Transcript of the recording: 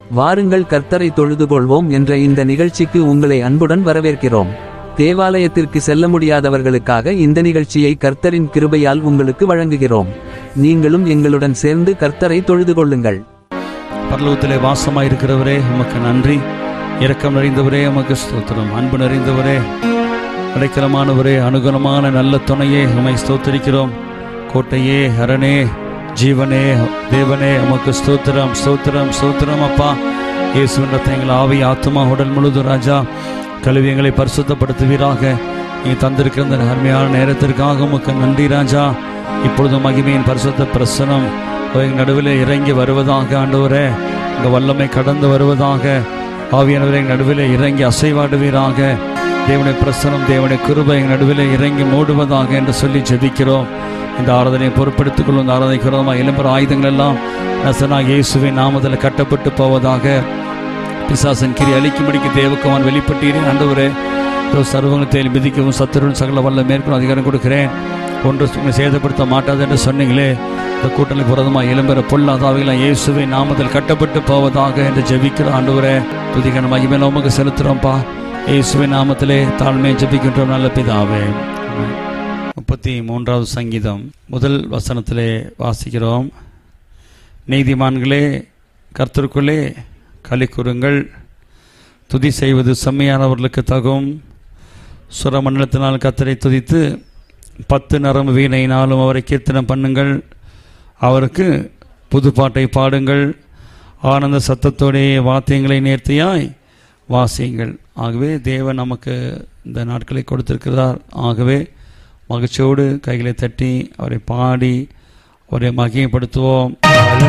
வாருங்கள் கர்த்தரை தொழுதுகொள்வோம் என்ற இந்த நிகழ்ச்சிக்கு உங்களை அன்புடன் வரவேற்கிறோம். தேவாலயத்திற்கு செல்ல முடியாதவர்களுக்காக இந்த நிகழ்ச்சியை கர்த்தரின் கிருபையால் உங்களுக்கு வழங்குகிறோம். நீங்களும் எங்களுடன் சேர்ந்து கர்த்தரை தொழுது கொள்ளுங்கள். பரலோகத்திலே வாசமாயிருக்கிறவரே உமக்கு நன்றி. இரக்கம் நிறைந்தவரே உமக்கு ஸ்தோத்திரம். அன்பு நிறைந்தவரே, அடைக்கலமானவரே, அனுகூலமான நல்ல துணையே உம்மை ஸ்தோத்திரிக்கிறோம். கோட்டையே, அரணே, ஜீவனே, தேவனே உமக்கு ஸ்தோத்திரம், ஸ்தோத்திரம், ஸ்தோத்திரம். அப்பா இயேசுவின் ரத்தம் எங்கள் ஆவி, ஆத்மா, உடல் முழுதும் ராஜா கழுவி எங்களை பரிசுத்தப்படுத்துவீராக. நீ தந்திருக்கிற இந்த அருமையான நேரத்திற்காக உமக்கு நன்றி ராஜா. இப்பொழுது மகிமையின் பரிசுத்த பிரசனம் எங்கள் நடுவில் இறங்கி வருவதாக. ஆண்டவரே, உங்கள் வல்லமை கடந்து வருவதாக. ஆவியானவரே, எங்கள் நடுவில் இறங்கி அசைவாடுவீராக. தேவனுடைய பிரசனம், தேவனுடைய கிருபை எங்கள் நடுவில் இறங்கி மூடுவதாக என்று சொல்லி ஜெபிக்கிறோம். இந்த ஆராதனையை பொறுப்படுத்திக் கொள்ளும். இந்த ஆராதனைக்கு விரோதமாக எழும்புற ஆயுதங்கள் எல்லாம் நசனாகிய இயேசுவின் நாமத்தில் கட்டப்பட்டு போவதாக. பிசாசன் கிரி அழிக்கும்படிக்கு தேவக்குமான் வெளிப்பட்டீரே. ஆண்டவரே, சர்வங்களை மிதிக்கவும் சத்துருவின் சகல வல்ல மேற்கொள்ள அதிகாரம் கொடுக்கிறேன். ஒன்று உங்களை சேதப்படுத்த மாட்டாது என்று சொன்னீங்களே. இந்த கூட்டணி புரதமாக எழும்பெற பொல்லாதாவைகளை இயேசுவின் நாமத்தில் கட்டப்பட்டு போவதாக என்று ஜெபிக்கிற ஆண்டவரே, துதிகன மகிமையில உமக்கு செலுத்துகிறோம்ப்பா. இயேசுவின் நாமத்திலே தாழ்மையை ஜெபிக்கின்றோம் நல்ல பிதாவே. 33வது சங்கீதம் முதல் வசனத்திலே வாசிக்கிறோம். நீதிமான்களே கர்த்தருக்குள்ளே களி கூறுங்கள், துதி செய்வது செம்மையானவர்களுக்கு தகும். சுரமண்டலத்தினால் கர்த்தரை துதித்து 10 நரம்பு வீணையினாலும் அவரை கீர்த்தனம் பண்ணுங்கள். அவருக்கு புதுப்பாட்டை பாடுங்கள். ஆனந்த சத்தத்தோடைய வாத்தியங்களை நேர்த்தியாய் வாசியுங்கள். ஆகவே தேவன் நமக்கு இந்த நாட்களை கொடுத்திருக்கிறார். ஆகவே மகிழ்ச்சியோடு கைகளை தட்டி அவரை பாடி அவரை மகிமைப்படுத்துவோம்.